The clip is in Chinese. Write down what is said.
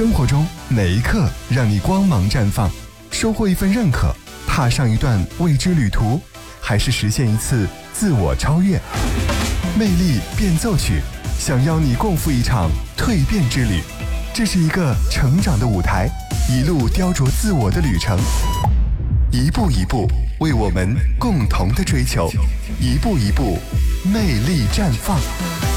生活中哪一刻让你光芒绽放？收获一份认可，踏上一段未知旅途，还是实现一次自我超越？魅力变奏曲，想邀你共赴一场蜕变之旅。这是一个成长的舞台，一路雕琢自我的旅程，一步一步为我们共同的追求，一步一步魅力绽放。